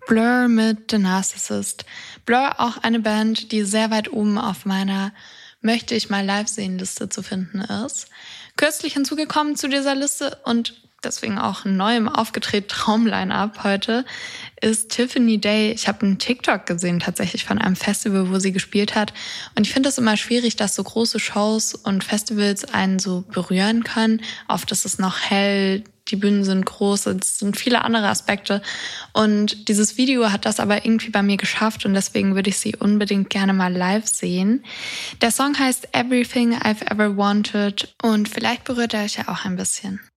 Blur mit The Narcissist. Blur, auch eine Band, die sehr weit oben auf meiner Möchte ich mal live sehen Liste zu finden ist. Kürzlich hinzugekommen zu dieser Liste und deswegen auch neu im aufgetreten Traumline-Up heute ist Tiffany Day. Ich habe einen TikTok gesehen tatsächlich von einem Festival, wo sie gespielt hat. Und ich finde es immer schwierig, dass so große Shows und Festivals einen so berühren können. Oft ist es noch hell, die Bühnen sind groß, es sind viele andere Aspekte. Und dieses Video hat das aber irgendwie bei mir geschafft und deswegen würde ich sie unbedingt gerne mal live sehen. Der Song heißt Everything I've Ever Wanted und vielleicht berührt er euch ja auch ein bisschen.